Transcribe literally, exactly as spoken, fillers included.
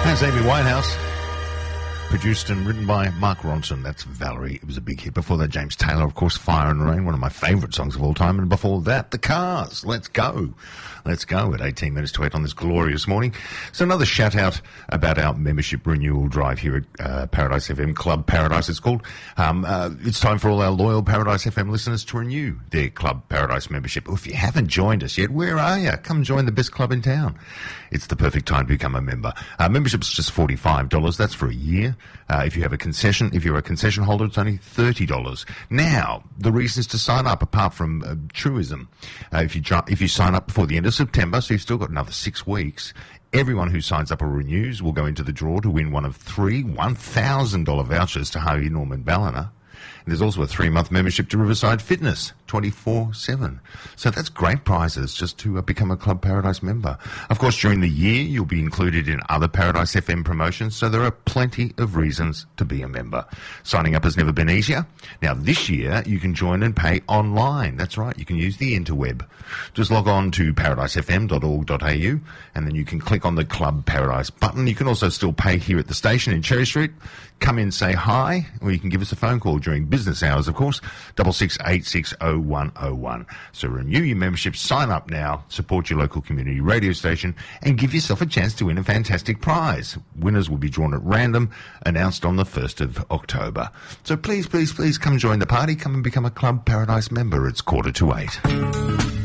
That's Amy Winehouse. Produced and written by Mark Ronson. That's Valerie. It was a big hit. Before that, James Taylor, of course, Fire and Rain, one of my favourite songs of all time. And before that, The Cars. Let's go. Let's go at eighteen minutes to eight on this glorious morning. So another shout out about our membership renewal drive here at uh, Paradise F M, Club Paradise it's called. Um, uh, it's time for all our loyal Paradise F M listeners to renew their Club Paradise membership. Well, if you haven't joined us yet, where are you? Come join the best club in town. It's the perfect time to become a member. Uh, membership's just forty-five dollars. That's for a year. Uh, if you have a concession, if you're a concession holder, it's only thirty dollars. Now, the reasons to sign up, apart from uh, truism, uh, if you if you sign up before the end of September, so you've still got another six weeks, everyone who signs up or renews will go into the draw to win one of three one thousand dollars vouchers to Harvey Norman Ballina. And there's also a three-month membership to Riverside Fitness, twenty-four seven. So that's great prizes just to uh, become a Club Paradise member. Of course, during the year, you'll be included in other Paradise F M promotions, so there are plenty of reasons to be a member. Signing up has never been easier. Now, this year, you can join and pay online. That's right, you can use the interweb. Just log on to paradise f m dot org dot a u, and then you can click on the Club Paradise button. You can also still pay here at the station in Cherry Street. Come in, say hi, or you can give us a phone call during business hours, of course, double six eight six oh one oh one. So renew your membership, sign up now, support your local community radio station, and give yourself a chance to win a fantastic prize. Winners will be drawn at random, announced on the first of October. So please, please, please come join the party. Come and become a Club Paradise member. It's quarter to eight.